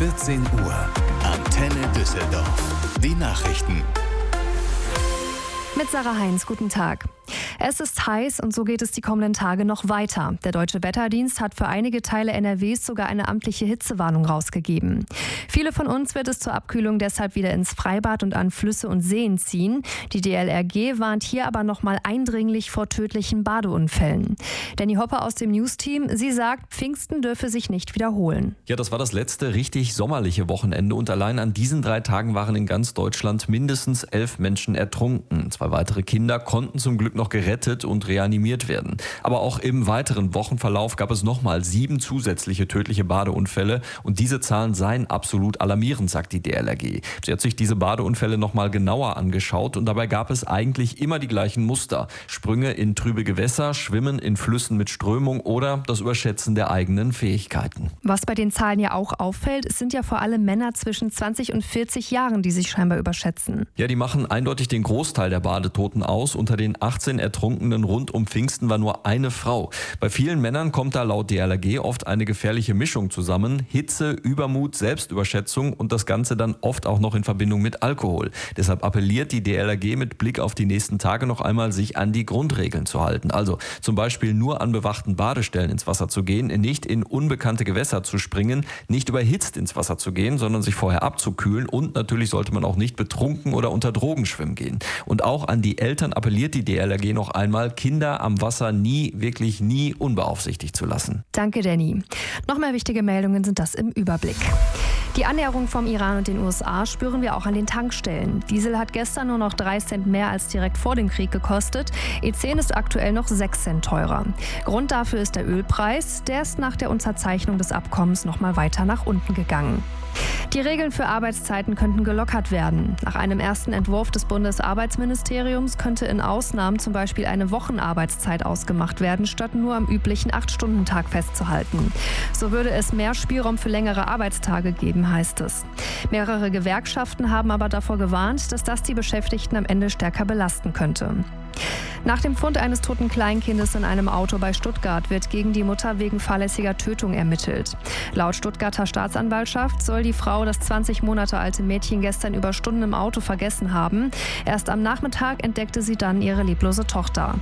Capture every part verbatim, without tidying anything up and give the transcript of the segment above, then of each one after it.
vierzehn Uhr. Antenne Düsseldorf. Die Nachrichten. Mit Sarah Heinz, guten Tag. Es ist heiß und so geht es die kommenden Tage noch weiter. Der Deutsche Wetterdienst hat für einige Teile N R Ws sogar eine amtliche Hitzewarnung rausgegeben. Viele von uns wird es zur Abkühlung deshalb wieder ins Freibad und an Flüsse und Seen ziehen. Die D L R G warnt hier aber nochmal eindringlich vor tödlichen Badeunfällen. Danny Hopper aus dem News-Team, sie sagt, Pfingsten dürfe sich nicht wiederholen. Ja, das war das letzte richtig sommerliche Wochenende und allein an diesen drei Tagen waren in ganz Deutschland mindestens elf Menschen ertrunken. Zwei weitere Kinder konnten zum Glück noch gerettet und reanimiert werden. Aber auch im weiteren Wochenverlauf gab es nochmal sieben zusätzliche tödliche Badeunfälle und diese Zahlen seien absolut alarmierend, sagt die D L R G. Sie hat sich diese Badeunfälle nochmal genauer angeschaut und dabei gab es eigentlich immer die gleichen Muster. Sprünge in trübe Gewässer, Schwimmen in Flüssen mit Strömung oder das Überschätzen der eigenen Fähigkeiten. Was bei den Zahlen ja auch auffällt, es sind ja vor allem Männer zwischen zwanzig und vierzig Jahren, die sich scheinbar überschätzen. Ja, die machen eindeutig den Großteil der Badetoten aus. Unter den achtzehn Ertrunkenen rund um Pfingsten war nur eine Frau. Bei vielen Männern kommt da laut D L R G oft eine gefährliche Mischung zusammen. Hitze, Übermut, Selbstüberschätzung und das Ganze dann oft auch noch in Verbindung mit Alkohol. Deshalb appelliert die D L R G mit Blick auf die nächsten Tage noch einmal, sich an die Grundregeln zu halten. Also zum Beispiel nur an bewachten Badestellen ins Wasser zu gehen, nicht in unbekannte Gewässer zu springen, nicht überhitzt ins Wasser zu gehen, sondern sich vorher abzukühlen und natürlich sollte man auch nicht betrunken oder unter Drogen schwimmen gehen. Und auch an die Eltern appelliert die D L R G noch einmal, Kinder am Wasser nie, wirklich nie unbeaufsichtigt zu lassen. Danke, Danny. Noch mehr wichtige Meldungen sind das im Überblick. Die Annäherung vom Iran und den U S A spüren wir auch an den Tankstellen. Diesel hat gestern nur noch drei Cent mehr als direkt vor dem Krieg gekostet. E zehn ist aktuell noch sechs Cent teurer. Grund dafür ist der Ölpreis. Der ist nach der Unterzeichnung des Abkommens noch mal weiter nach unten gegangen. Die Regeln für Arbeitszeiten könnten gelockert werden. Nach einem ersten Entwurf des Bundesarbeitsministeriums könnte in Ausnahmen zum Beispiel eine Wochenarbeitszeit ausgemacht werden, statt nur am üblichen acht-Stunden-Tag festzuhalten. So würde es mehr Spielraum für längere Arbeitstage geben, heißt es. Mehrere Gewerkschaften haben aber davor gewarnt, dass das die Beschäftigten am Ende stärker belasten könnte. Nach dem Fund eines toten Kleinkindes in einem Auto bei Stuttgart wird gegen die Mutter wegen fahrlässiger Tötung ermittelt. Laut Stuttgarter Staatsanwaltschaft soll die Frau das zwanzig Monate alte Mädchen gestern über Stunden im Auto vergessen haben. Erst am Nachmittag entdeckte sie dann ihre leblose Tochter.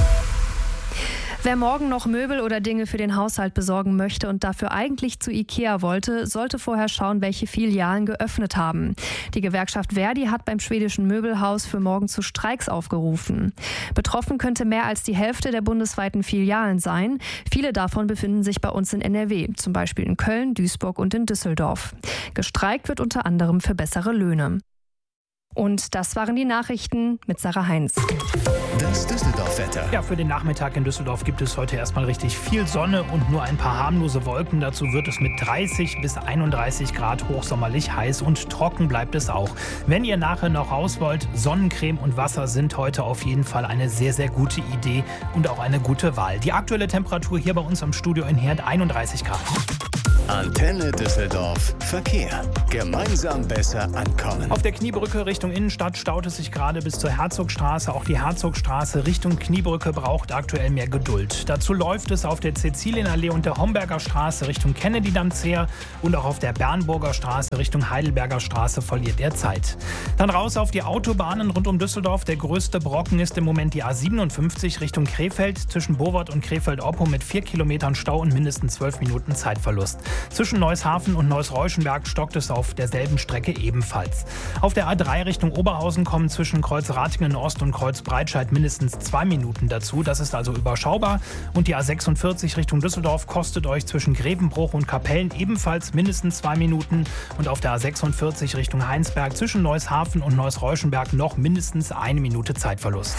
Wer morgen noch Möbel oder Dinge für den Haushalt besorgen möchte und dafür eigentlich zu IKEA wollte, sollte vorher schauen, welche Filialen geöffnet haben. Die Gewerkschaft Verdi hat beim schwedischen Möbelhaus für morgen zu Streiks aufgerufen. Betroffen könnte mehr als die Hälfte der bundesweiten Filialen sein. Viele davon befinden sich bei uns in N R W, zum Beispiel in Köln, Duisburg und in Düsseldorf. Gestreikt wird unter anderem für bessere Löhne. Und das waren die Nachrichten mit Sarah Heinz. Das Düsseldorf-Wetter. Ja, für den Nachmittag in Düsseldorf gibt es heute erstmal richtig viel Sonne und nur ein paar harmlose Wolken. Dazu wird es mit dreißig bis einunddreißig Grad hochsommerlich heiß und trocken bleibt es auch. Wenn ihr nachher noch raus wollt, Sonnencreme und Wasser sind heute auf jeden Fall eine sehr, sehr gute Idee und auch eine gute Wahl. Die aktuelle Temperatur hier bei uns am Studio in Herd einunddreißig Grad. Antenne Düsseldorf. Verkehr. Gemeinsam besser ankommen. Auf der Kniebrücke Richtung Innenstadt staut es sich gerade bis zur Herzogstraße. Auch die Herzogstraße Richtung Kniebrücke braucht aktuell mehr Geduld. Dazu läuft es auf der Cäcilienallee und der Homberger Straße Richtung Kennedy-Damm zäher und auch auf der Bernburger Straße Richtung Heidelberger Straße verliert ihr Zeit. Dann raus auf die Autobahnen rund um Düsseldorf. Der größte Brocken ist im Moment die A siebenundfünfzig Richtung Krefeld zwischen Bowart und Krefeld-Oppum mit vier Kilometern Stau und mindestens zwölf Minuten Zeitverlust. Zwischen Neushafen und Neuss-Reuschenberg stockt es auf derselben Strecke ebenfalls. Auf der A drei Richtung Oberhausen kommen zwischen Kreuz Ratingen Ost und Kreuz Breitscheid mindestens zwei Minuten dazu. Das ist also überschaubar. Und die A sechsundvierzig Richtung Düsseldorf kostet euch zwischen Grevenbruch und Kapellen ebenfalls mindestens zwei Minuten. Und auf der A sechsundvierzig Richtung Heinsberg zwischen Neushafen und Neuss-Reuschenberg noch mindestens eine Minute Zeitverlust.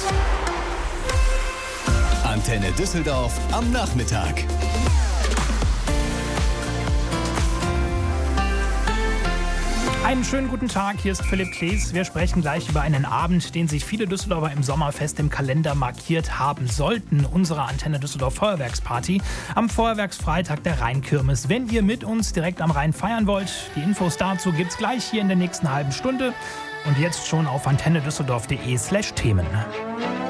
Antenne Düsseldorf am Nachmittag. Einen schönen guten Tag, hier ist Philipp Klees. Wir sprechen gleich über einen Abend, den sich viele Düsseldorfer im Sommerfest im Kalender markiert haben sollten. Unsere Antenne Düsseldorf Feuerwerksparty am Feuerwerksfreitag der Rheinkirmes. Wenn ihr mit uns direkt am Rhein feiern wollt, die Infos dazu gibt's gleich hier in der nächsten halben Stunde. Und jetzt schon auf antenne düsseldorf punkt de slash Themen.